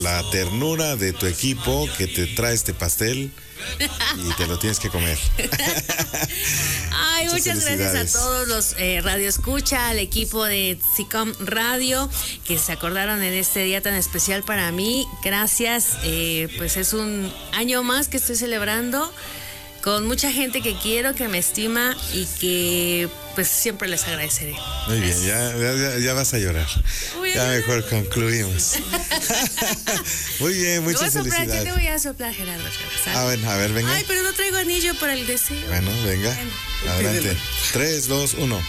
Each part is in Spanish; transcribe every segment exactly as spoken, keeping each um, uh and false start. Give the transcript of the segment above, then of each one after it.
la ternura de tu equipo que te trae este pastel y te lo tienes que comer. Ay, muchas, muchas gracias a todos los eh, radioescucha, al equipo de SICOM Radio, que se acordaron en este día tan especial para mí. Gracias, eh, pues es un año más que estoy celebrando con mucha gente que quiero, que me estima y que pues siempre les agradeceré. Muy bien, ya, ya, ya vas a llorar. Uy, ya mejor concluimos. Muy bien, muchas soplar, felicidades. ¿Qué te voy a soplar, Gerardo? A ver, a ver, venga. Ay, pero no traigo anillo para el deseo. Bueno, venga, bueno, adelante. Tres, dos, uno.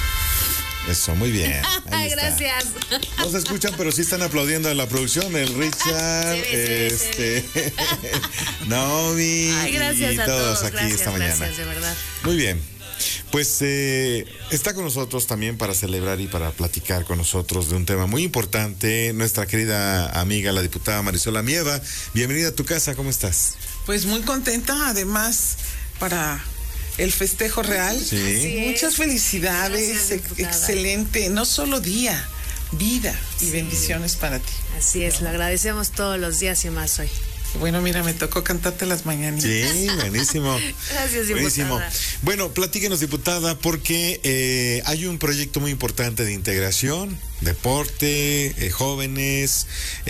Eso, muy bien. Ay, gracias. No se escucan, pero sí están aplaudiendo a la producción. El Richard, sí, sí, este, sí. Naomi. Ay, gracias y a todos todos. aquí Gracias, esta mañana. Gracias, de verdad. Muy bien. Pues eh, está con nosotros también para celebrar y para platicar con nosotros de un tema muy importante, nuestra querida amiga, la diputada Marisol Amieva. Bienvenida a tu casa, ¿cómo estás? Pues muy contenta, además, para el festejo real. Sí. Muchas felicidades, Gracias, excelente, no solo día, vida y sí. Bendiciones para ti. Así es, lo agradecemos todos los días y más hoy. Bueno, mira, me tocó cantarte las mañanitas. Sí, buenísimo. Gracias, diputada. Buenísimo. Bueno, platíquenos, diputada, porque eh, hay un proyecto muy importante de integración, deporte, eh, jóvenes,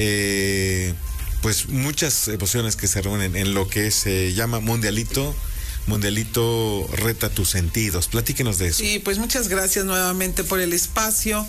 eh, pues muchas emociones que se reúnen en lo que se eh, llama Mundialito. Mundialito Reta Tus Sentidos. Platíquenos de eso. Sí, pues muchas gracias nuevamente por el espacio.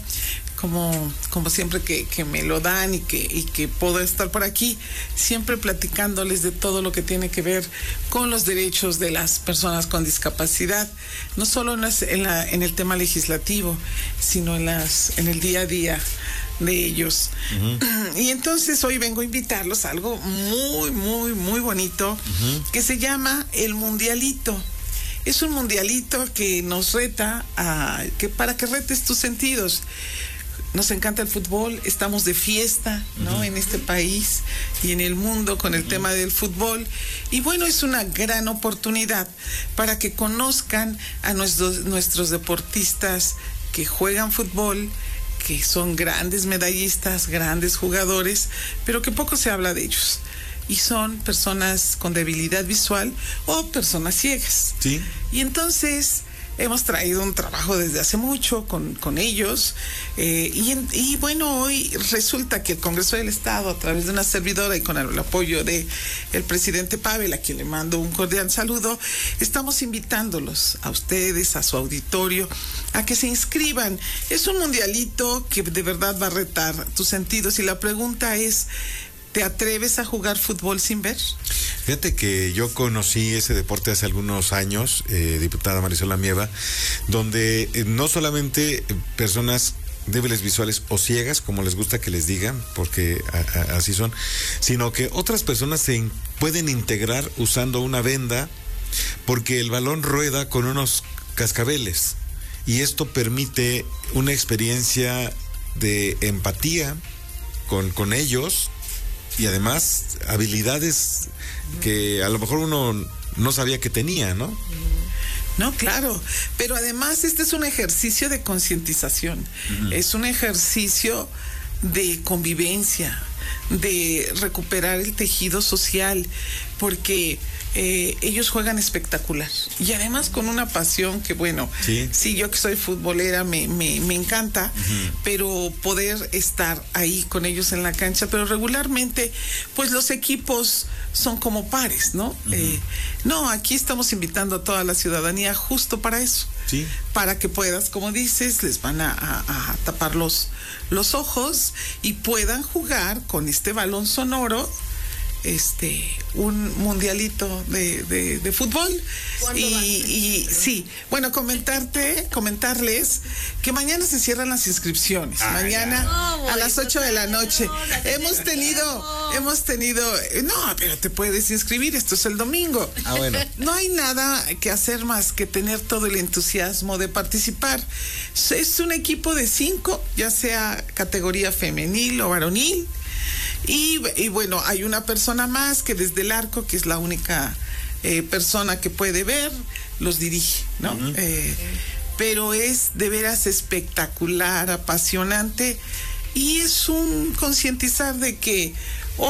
Como, como siempre que, que me lo dan y que, y que puedo estar por aquí, siempre platicándoles de todo lo que tiene que ver con los derechos de las personas con discapacidad, no solo en, las, en, la, en el tema legislativo, sino en, las, en el día a día de ellos. Uh-huh. Y entonces hoy vengo a invitarlos a algo muy, muy, muy bonito, uh-huh, que se llama el Mundialito. Es un mundialito que nos reta a, que para que retes tus sentidos. Nos encanta el fútbol, estamos de fiesta, ¿no? Uh-huh. En este país y en el mundo con el uh-huh. tema del fútbol. Y bueno, es una gran oportunidad para que conozcan a nuestros, nuestros deportistas que juegan fútbol, que son grandes medallistas, grandes jugadores, pero que poco se habla de ellos. Y son personas con debilidad visual o personas ciegas. Sí. Y entonces hemos traído un trabajo desde hace mucho con, con ellos eh, y, en, y bueno, hoy resulta que el Congreso del Estado, a través de una servidora y con el, el apoyo de el presidente Pavel, a quien le mando un cordial saludo, estamos invitándolos a ustedes, a su auditorio, a que se inscriban. Es un mundialito que de verdad va a retar tus sentidos y la pregunta es, ¿te atreves a jugar fútbol sin ver? Fíjate que yo conocí ese deporte hace algunos años, eh, diputada Marisol Amieva, donde eh, no solamente personas débiles visuales o ciegas, como les gusta que les digan, porque a, a, así son, sino que otras personas se in- pueden integrar usando una venda, porque el balón rueda con unos cascabeles, y esto permite una experiencia de empatía con, con ellos, y además habilidades que a lo mejor uno no sabía que tenía, ¿no? No, claro, pero además este es un ejercicio de concientización, uh-huh. Es un ejercicio de convivencia, de recuperar el tejido social, porque eh, ellos juegan espectacular y además con una pasión que bueno, sí, sí yo que soy futbolera me, me, me encanta, uh-huh. Pero poder estar ahí con ellos en la cancha, pero regularmente pues los equipos son como pares, ¿no? Uh-huh. Eh, no, aquí estamos invitando a toda la ciudadanía justo para eso, sí, para que puedas, como dices, les van a, a, a tapar los, los ojos y puedan jugar con este balón sonoro este un mundialito de, de, de fútbol y, y sí, bueno, comentarte, comentarles que mañana se cierran las inscripciones, ah, mañana no, a las ocho de la noche. No, hemos tenido, no. hemos tenido, no, pero te puedes inscribir, esto es el domingo. Ah, bueno. No hay nada que hacer más que tener todo el entusiasmo de participar. Es un equipo de cinco, ya sea categoría femenil o varonil. Y, y bueno, hay una persona más que desde el arco, que es la única eh, persona que puede ver, los dirige, ¿no? Uh-huh. Eh, pero es de veras espectacular, apasionante, y es un concientizar de que